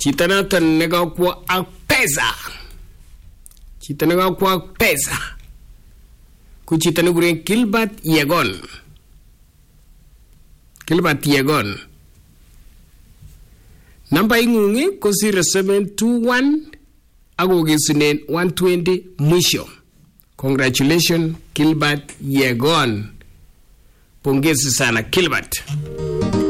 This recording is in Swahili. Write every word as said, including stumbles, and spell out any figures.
Chito noton nekakwo ak pesa. Chito nekakwo ak pesa. Ku chito nekikuren Gilbert Yegon. Gilbert Yegon. Namba ingungi ko zero seven two one akokisunen one twenty mwisho. Congratulations Gilbert Yegon. Pongezi sana Gilbert.